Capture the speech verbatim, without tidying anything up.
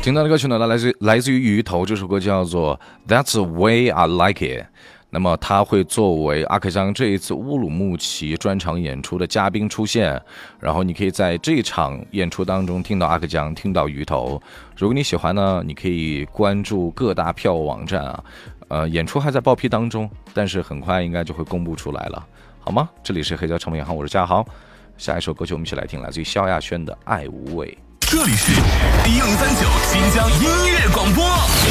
听到的歌曲呢，来自来自于鱼头，这首歌叫做 That's the Way I Like It。那么他会作为阿克江这一次乌鲁木齐专场演出的嘉宾出现，然后你可以在这场演出当中听到阿克江，听到鱼头。如果你喜欢呢，你可以关注各大票务网站啊，呃，演出还在报批当中，但是很快应该就会公布出来了，好吗？这里是黑胶唱片行，我是嘉豪。下一首歌曲我们一起来听，来自于萧亚轩的《爱无畏》。 这里是 D 一零三九新疆音乐广播。